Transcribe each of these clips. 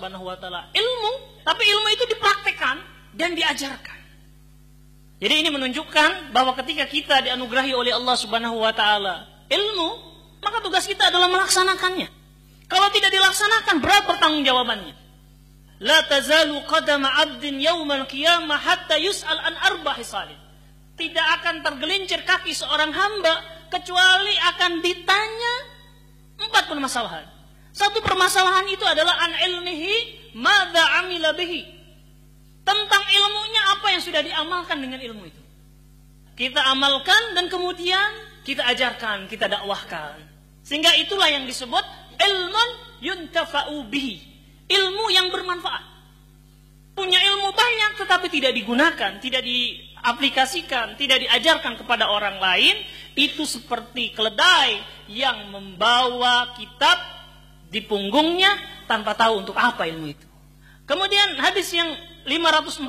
Subhanahu wa taala ilmu, tapi ilmu itu dipraktekkan dan diajarkan. Jadi ini menunjukkan bahwa ketika kita dianugerahi oleh Allah Subhanahu wa taala ilmu, maka tugas kita adalah melaksanakannya. Kalau tidak dilaksanakan, berat pertanggungjawabannya. La tazalu qadama 'abdin yaumal qiyamah hatta yus'al an arba'i hisalin. Tidak akan tergelincir kaki seorang hamba kecuali akan ditanya 4 permasalahan. Satu permasalahan itu adalah an ilmihi madza amila bihi. Tentang ilmunya, apa yang sudah diamalkan dengan ilmu itu. Kita amalkan dan kemudian kita ajarkan, kita dakwahkan. Sehingga itulah yang disebut ilmun yuntafa'u bihi. Ilmu yang bermanfaat. Punya ilmu banyak tetapi tidak digunakan, tidak diaplikasikan, tidak diajarkan kepada orang lain, itu seperti keledai yang membawa kitab di punggungnya tanpa tahu untuk apa ilmu itu. Kemudian hadis yang 544.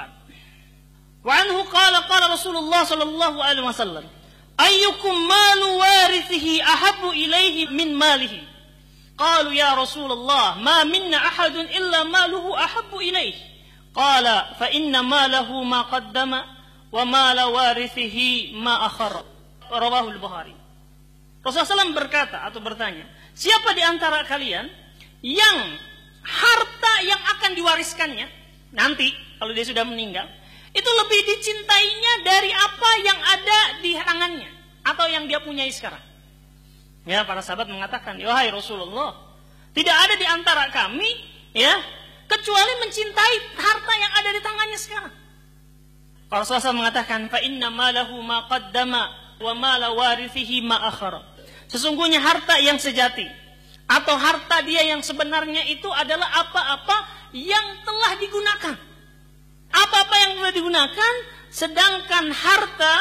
Wa anhu qala Rasulullah sallallahu alaihi wasallam, ayyukum malu warithihi ahabbu ilaihi min malihi. Qalu ya Rasulullah, ma minna ahadun illa maluhu ahabbu ilaihi. Qala fa inna malahu ma qaddama wa mala warithihi ma akhara. Rawahu al-Bukhari. Rasulullah SAW berkata atau bertanya, siapa di antara kalian yang harta yang akan diwariskannya nanti kalau dia sudah meninggal itu lebih dicintainya dari apa yang ada di tangannya atau yang dia punyai sekarang? Ya, para sahabat mengatakan, wahai Rasulullah, tidak ada di antara kami ya kecuali mencintai harta yang ada di tangannya sekarang. Rasulullah SAW mengatakan, fa inna malahu ma qaddama wa mala warithihi ma akhara. Sesungguhnya harta yang sejati atau harta dia yang sebenarnya itu adalah apa-apa yang telah digunakan. Apa-apa yang telah digunakan, sedangkan harta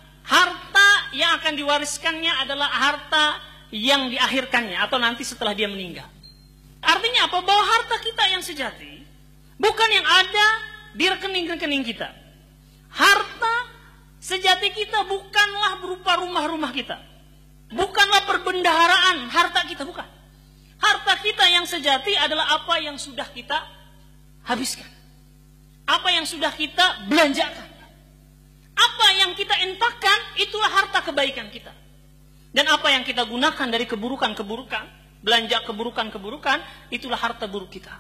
yang akan diwariskannya adalah harta yang diakhirkannya atau nanti setelah dia meninggal. Artinya apa? Bahwa harta kita yang sejati bukan yang ada di rekening-rekening kita. Harta sejati kita bukanlah berupa rumah-rumah kita. Bukanlah perbendaharaan harta kita, bukan. Harta kita yang sejati adalah apa yang sudah kita habiskan. Apa yang sudah kita belanjakan. Apa yang kita infakkan, itulah harta kebaikan kita. Dan apa yang kita gunakan dari keburukan-keburukan, belanja keburukan-keburukan, itulah harta buruk kita.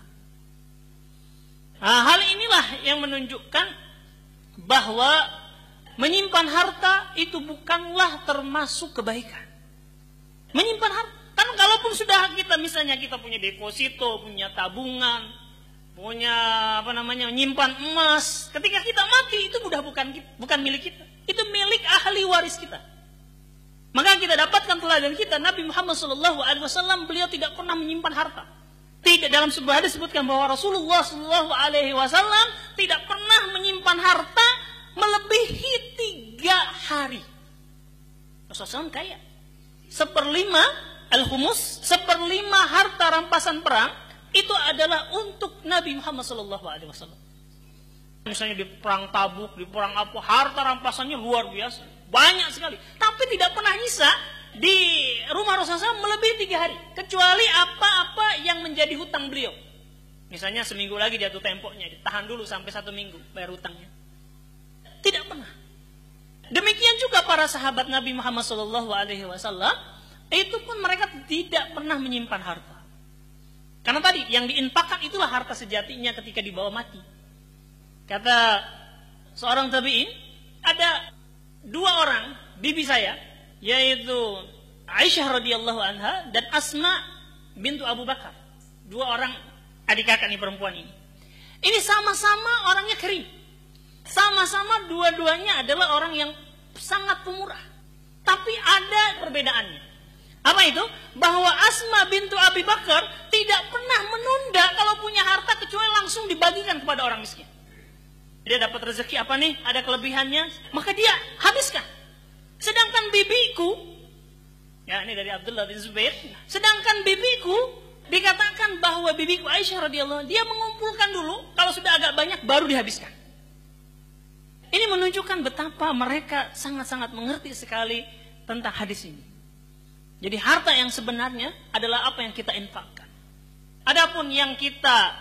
Nah, hal inilah yang menunjukkan bahwa menyimpan harta itu bukanlah termasuk kebaikan. Menyimpan harta, kan kalaupun sudah kita misalnya kita punya deposito, punya tabungan, punya menyimpan emas, ketika kita mati itu bukan milik kita, itu milik ahli waris kita. Maka kita dapatkan teladan kita, Nabi Muhammad SAW, beliau tidak pernah menyimpan harta. Tidak, dalam sebuah hadis disebutkan bahwa Rasulullah SAW tidak pernah menyimpan harta melebihi 3 hari. Rasulullah SAW kaya. 1/5 al-khumus, 1/5 harta rampasan perang itu adalah untuk Nabi Muhammad SAW. Misalnya di perang Tabuk, di perang apa, harta rampasannya luar biasa, banyak sekali. Tapi tidak pernah nyisa di rumah Rasulullah SAW melebihi 3 hari, kecuali apa-apa yang menjadi hutang beliau. Misalnya seminggu lagi jatuh temponya, ditahan dulu sampai 1 minggu bayar hutangnya. Tidak pernah. Demikian juga para sahabat Nabi Muhammad SAW, itu pun mereka tidak pernah menyimpan harta. Karena tadi yang diinfakkan itulah harta sejatinya ketika dibawa mati. Kata seorang tabi'in, ada 2 orang bibi saya, yaitu Aisyah radhiyallahu anha dan Asma bintu Abu Bakar. 2 orang adik kakak nih perempuan ini. Ini sama-sama orangnya kering. Sama-sama dua-duanya adalah orang yang sangat pemurah. Tapi ada perbedaannya. Apa itu? Bahwa Asma bintu Abi Bakar tidak pernah menunda kalau punya harta kecuali langsung dibagikan kepada orang miskin. Dia dapat rezeki apa nih? Ada kelebihannya, maka dia habiskan. Sedangkan bibiku, ya ini dari Abdullah bin Zubair. Sedangkan bibiku dikatakan bahwa bibiku Aisyah radhiyallahu anha dia mengumpulkan dulu, kalau sudah agak banyak baru dihabiskan. Ini menunjukkan betapa mereka sangat-sangat mengerti sekali tentang hadis ini. Jadi harta yang sebenarnya adalah apa yang kita infakkan. Adapun yang kita